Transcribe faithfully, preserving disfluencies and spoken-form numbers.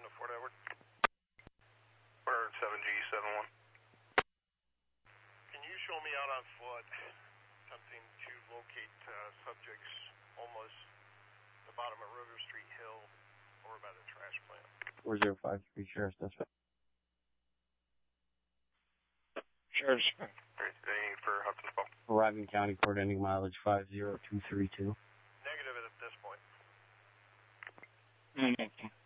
to Fort Edward. Bird seven G seven one. Can you show me out on foot something to locate uh, subjects almost the bottom of River Street Hill over by the trash plant? four zero five three Sheriff's Dispatch. Sheriff's Dispatch. Any for Hudson's Fall? Arriving County Court, ending mileage five zero two three two. Negative at this point. Mm-hmm.